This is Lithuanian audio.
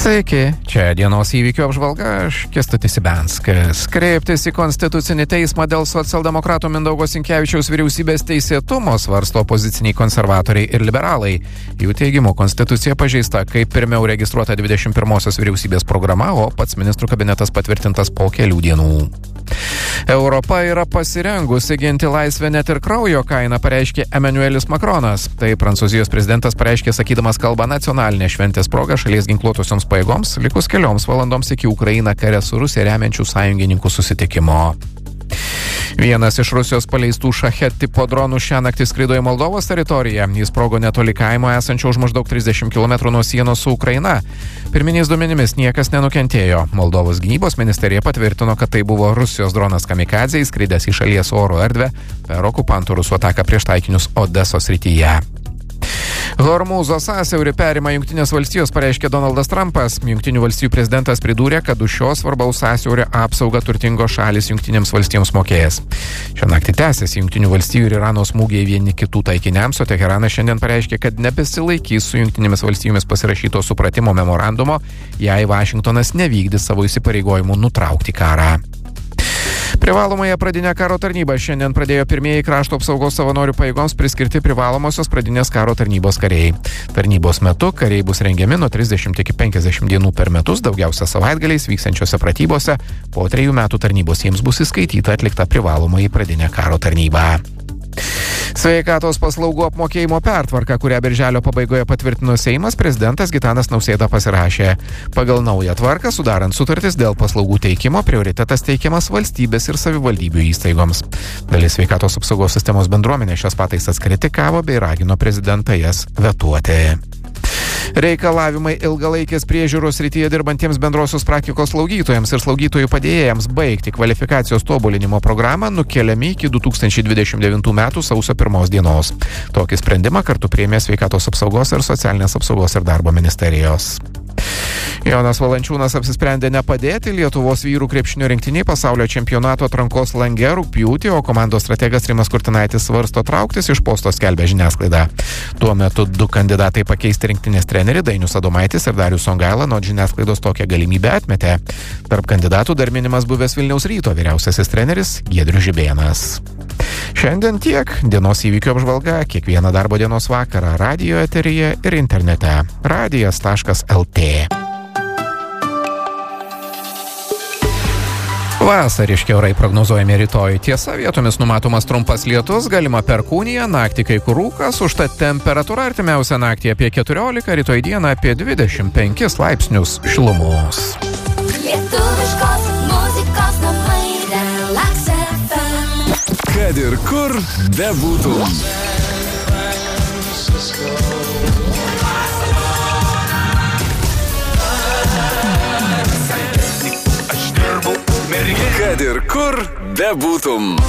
Sveiki, čia dienos įvykių apžvalga, aš Kęstutis Ibianskas. Kreiptis į Konstitucinį teismą dėl socialdemokratų Mindaugo Sinkevičiaus vyriausybės teisėtumo svarsto opoziciniai konservatoriai ir liberalai. Jų teigimu konstitucija pažeista, kaip pirmiau registruota 21-osios vyriausybės programa, o pats ministrų kabinetas patvirtintas po kelių dienų. Europa yra pasirengusi ginti laisvę net ir kraujo kainą, pareiškė Emmanuelis Macronas. Tai Prancūzijos prezidentas pareiškė sakydamas kalbą nacionalinės šventės proga šalies ginkluotosioms pajėgoms, likus kelioms valandoms iki Ukrainą kare su Rusija remiančių sąjungininkų susitikimo. Vienas iš Rusijos paleistų Šachet tipo dronų šią naktį skrido į Moldovos teritoriją. Jis sprogo netoli kaimo esančio už maždaug 30 km nuo sienos su Ukraina. Pirminiais duomenimis niekas nenukentėjo. Moldovos gynybos ministerija patvirtino, kad tai buvo Rusijos dronas kamikadzė įskridęs į šalies oro erdvę per okupantų rusų ataką prieš taikinius Odesos srityje. Hormūzo sąsiaurį perima Jungtinės valstijos, pareiškė Donaldas Trumpas. Jungtinių valstijų prezidentas pridūrė, kad už šio svarbaus sąsiaurio apsaugą turtingos šalys Jungtinėms valstijoms mokės. Šią naktį tęsiasi Jungtinių valstijų ir Irano smūgiai vieni kitų taikiniams, o Teheranas šiandien pareiškė, kad nebesilaikys su Jungtinėmis valstijomis pasirašyto supratimo memorandumo, jei Vašingtonas nevykdys savo įsipareigojimų nutraukti karą. Privalomąją pradinę karo tarnybą šiandien pradėjo pirmieji krašto apsaugos savanorių pajėgoms priskirti privalomosios pradinės karo tarnybos kariai. Tarnybos metu kariai bus rengiami nuo 30 iki 50 dienų per metus, daugiausia savaitgaliais vyksiančiose pratybose. Po 3 metų tarnybos jiems bus įskaityta atlikta privalomąjį pradinę karo tarnybą. Sveikatos paslaugų apmokėjimo pertvarka, kurią birželio pabaigoje patvirtino Seimas, prezidentas Gitanas Nausėda pasirašė. Pagal naują tvarką, sudarant sutartis dėl paslaugų teikimo, prioritetas teikiamas valstybės ir savivaldybių įstaigoms. Dalis sveikatos apsaugos sistemos bendruomenė šias pataisas kritikavo bei ragino prezidentą jas vetuoti. Reikalavimai ilgalaikės priežiūros srityje dirbantiems bendrosios praktikos slaugytojams ir slaugytojų padėjėjams baigti kvalifikacijos tobulinimo programą nukeliami iki 2029 metų sausio 1 dienos. Tokį sprendimą kartu priėmė Sveikatos apsaugos ir socialinės apsaugos ir darbo ministerijos. Jonas Valančiūnas apsisprendė nepadėti Lietuvos vyrų krepšinio rinktiniai pasaulio čempionato atrankos lange rugpjūtį, o komandos strategas Rimas Kurtinaitis svarsto trauktis iš posto, skelbia žiniasklaida. Tuo metu 2 kandidatai pakeisti rinktinės trenerį Dainius Adomaitis ir Darius Songaila, nuo žiniasklaidos tokią galimybę atmetė. Tarp kandidatų dar minimas buvęs Vilniaus Ryto vyriausiasis treneris Giedrius Žibėnas. Šiandien tiek. Dienos įvykių apžvalga kiekvieną darbo dienos vakarą radijo eteryje ir internete. radijas.lt. Vasariški orai prognozuojami rytoj. Tiesa, vietomis numatomas trumpas lietus, galima perkūnija, naktį kai kur rūkas, užtat temperatūra artimiausią naktį apie 14, rytoj dieną apie 25 laipsnius šilumos. Lietuviškos muzikos namai Relax FM. Kad ir kur bebūtum. Kad ir kur bebūtum.